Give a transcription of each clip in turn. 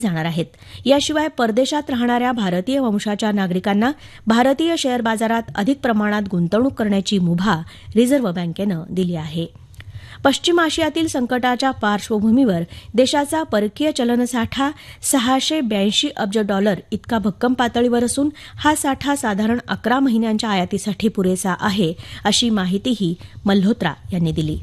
जाणार आहेत. याशिवाय परदेशात राहणाऱ्या भारतीय वंशाच्या नागरिकांना भारतीय शेअर बाजारात अधिक प्रमाणात गुंतवणूक करण्याची मुभा रिझर्व्ह बँकेनं दिली आहे. पश्चिम आशियातील संकटाच्या पार्श्वभूमीवर देशाचा परकीय चलनसाठा $682 अब्ज इतका भक्कम पातळीवर असून हा साठा साधारण 11 महिन्यांच्या आयातीसाठी पुरेसा आहे, अशी माहितीही मल्होत्रा यांनी दिली.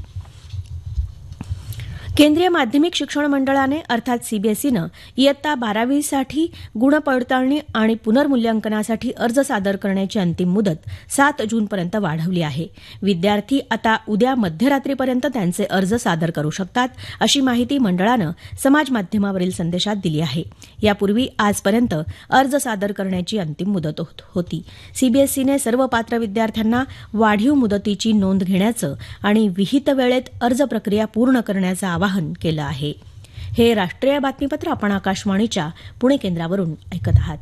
केंद्रीय माध्यमिक शिक्षण मंडळाने अर्थात सीबीएसईनं इयत्ता 12वीसाठी गुणपडताळणी आणि पुनर्मूल्यांकनासाठी अर्ज सादर करण्याची अंतिम मुदत 7 जूनपर्यंत वाढवली आहे. विद्यार्थी आता उद्या मध्यरात्रीपर्यंत त्यांचे अर्ज सादर करू शकतात, अशी माहिती मंडळानं समाज माध्यमावरील संदेशात दिली आहे. यापूर्वी आजपर्यंत अर्ज सादर करण्याची अंतिम मुदत होती. सीबीएसईने सर्व पात्र विद्यार्थ्यांना वाढीव मुदतीची नोंद घेण्याचं आणि विहित वेळेत अर्ज प्रक्रिया पूर्ण करण्याचं आवाहन केलं आहे. हे राष्ट्रीय बातमीपत्र आपण आकाशवाणीच्या पुणे केंद्रावरून ऐकत आहात.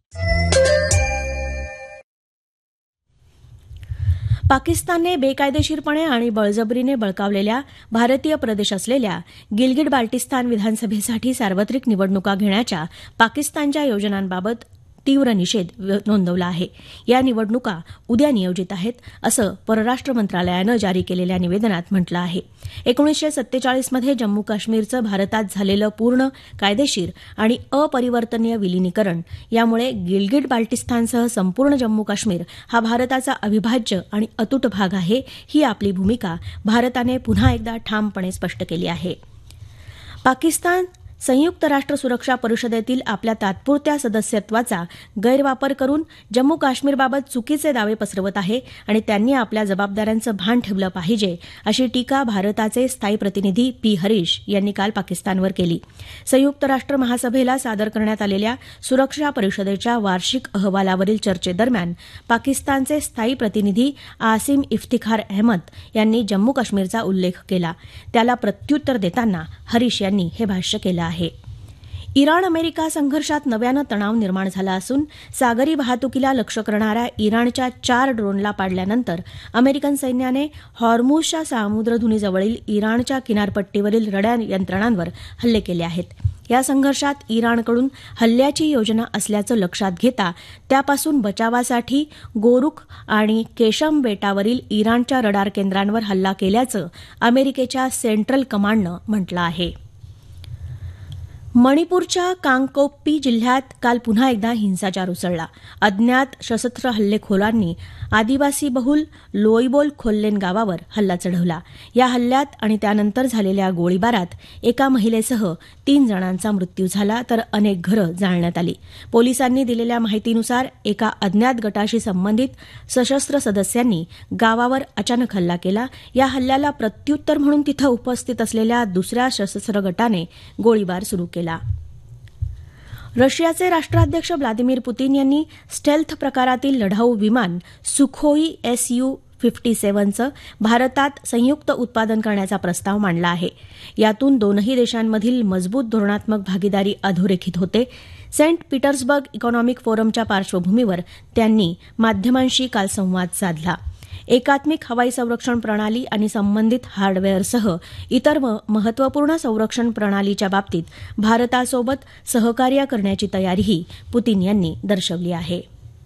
पाकिस्तानने बेकायदेशीरपणे आणि बळजबरीने बळकावलेल्या भारतीय प्रदेश असलेल्या गिलगिट बाल्टिस्तान विधानसभेसाठी सार्वत्रिक निवडणुका घेण्याच्या पाकिस्तानच्या योजनांबाबत तीव्र निषेध नोंदवला आहे. या निवडणुका उद्या नियोजित आहेत, असं परराष्ट्र मंत्रालयानं जारी केलेल्या निवेदनात म्हटलं आहे. 1947मध्ये जम्मू काश्मीरचं भारतात झालेलं पूर्ण कायदेशीर आणि अपरिवर्तनीय विलीनीकरण यामुळे गिलगिट बाल्टिस्तानसह संपूर्ण जम्मू काश्मीर हा भारताचा अविभाज्य आणि अतूट भाग आहे, ही आपली भूमिका भारताने पुन्हा एकदा ठामपणे स्पष्ट केली आहे. पाकिस्तान संयुक्त राष्ट्र सुरक्षा परिषदेतील आपल्या तात्पुरत्या सदस्यत्वाचा गैरवापर करून जम्मू काश्मीरबाबत चुकीचे दावे पसरवत आहे आणि त्यांनी आपल्या जबाबदाऱ्यांचं भान ठेवलं पाहिजे, अशी टीका भारताचे स्थायी प्रतिनिधी पी हरीश यांनी काल पाकिस्तानवर केली. संयुक्त राष्ट्र महासभेला सादर करण्यात आलेल्या सुरक्षा परिषदेच्या वार्षिक अहवालावरील चर्चेदरम्यान पाकिस्तानचे स्थायी प्रतिनिधी आसिम इफ्तिखार अहमद यांनी जम्मू काश्मीरचा उल्लेख केला. त्याला प्रत्युत्तर देताना हरीश यांनी हे भाष्य केलं आहे. इराण अमेरिका संघर्षात नव्यानं तणाव निर्माण झाला असून सागरी वाहतुकीला लक्ष्य करणाऱ्या इराणच्या 4 ड्रोनला पाडल्यानंतर अमेरिकन सैन्याने हॉर्मुझच्या सामुद्रधुनीजवळील इराणच्या किनारपट्टीवरील रडार यंत्रणांवर हल्ले केले आहेत. या संघर्षात इराणकडून हल्ल्याची योजना असल्याचं लक्षात घेता त्यापासून बचावासाठी गोरुख आणि केशम बेटावरील इराणच्या रडार केंद्रांवर हल्ला केल्याचं अमेरिकेच्या सेंट्रल कमांडनं म्हटलं आहे. मणिपूरच्या कांगकोप्पी जिल्ह्यात काल पुन्हा एकदा हिंसाचार उसळला. अज्ञात सशस्त्र हल्लेखोरांनी आदिवासीबहुल लोईबोल खोल्लेन गावावर हल्ला चढवला. या हल्ल्यात आणि त्यानंतर झालेल्या गोळीबारात एका महिलेसह 3 जणांचा मृत्यू झाला, तर अनेक घरं जाळण्यात आली. पोलिसांनी दिलेल्या माहितीनुसार एका अज्ञात गटाशी संबंधित सशस्त्र सदस्यांनी गावावर अचानक हल्ला केला. या हल्ल्याला प्रत्युत्तर म्हणून तिथं उपस्थित असलेल्या दुसऱ्या सशस्त्र गटाने गोळीबार सुरू केला. रशियाचे राष्ट्राध्यक्ष व्लादिमीर पुतीन यांनी स्टेल्थ प्रकारातील लढाऊ विमान सुखोई SU-57चं भारतात संयुक्त उत्पादन करण्याचा प्रस्ताव मांडला आहे. यातून दोनही देशांमधील मजबूत धोरणात्मक भागीदारी अधोरेखित होते. सेंट पीटर्सबर्ग इकॉनॉमिक फोरमच्या पार्श्वभूमीवर त्यांनी माध्यमांशी काल संवाद साधला. एकात्मिक हवाई संरक्षण प्रणाली आणि संबंधित हार्डवेअरसह इतर महत्वपूर्ण संरक्षण प्रणालीच्या बाबतीत भारतासोबत सहकार्य करण्याची तयारीही पुतीन यांनी दर्शवली आहे.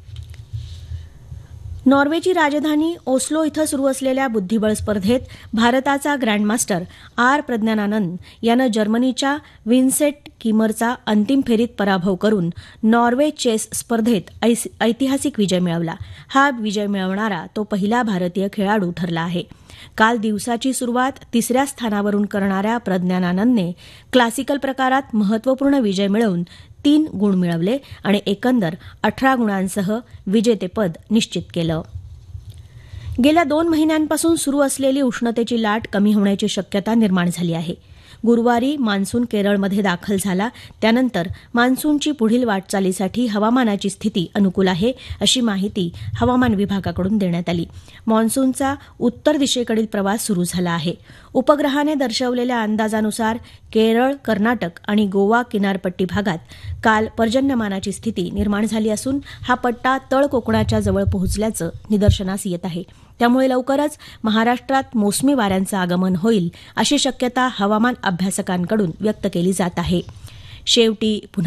नॉर्वेची राजधानी ओस्लो इथं सुरू असलेल्या बुद्धिबळ स्पर्धेत भारताचा ग्रँडमास्टर आर प्रज्ञानानंद यानं जर्मनीच्या विन्सेंट किमरचा अंतिम फेरीत पराभव करून नॉर्वे चेस स्पर्धेत ऐतिहासिक विजय मिळवला. हा विजय मिळवणारा तो पहिला भारतीय खेळाडू ठरला आहे. काल दिवसाची सुरुवात 3ऱ्या स्थानावरून करणाऱ्या प्रज्ञानानंदने क्लासिकल प्रकारात महत्वपूर्ण विजय मिळवून 3 गुण मिळवले आणि एकंदर 18 गुणांसह विजेतेपद निश्चित केलं. गेल्या 2 महिन्यांपासून सुरू असलेली उष्णतेची लाट कमी होण्याची शक्यता निर्माण झाली आहे. गुरुवारी मान्सून केरळमध्ये दाखल झाला. त्यानंतर मान्सूनची पुढील वाटचालीसाठी हवामानाची स्थिती अनुकूल आहे, अशी माहिती हवामान विभागाकडून देण्यात आली. मान्सूनचा उत्तर दिशेकडील प्रवास सुरू झाला आहे. उपग्रहाने दर्शवलेल्या अंदाजानुसार केरळ, कर्नाटक आणि गोवा किनारपट्टी भागात काल पर्जन्यमानाची स्थिती निर्माण झाली असून हा पट्टा तळ कोकणाच्या जवळ पोहोचल्याचं निदर्शनास येत आहे. त्यामुळे लवकरच महाराष्ट्रात मोसमी वाऱ्यांचं आगमन होईल, अशी शक्यता हवामान अभ्यासकांकडून व्यक्त केली जात आहे. शेवटी पुन्हा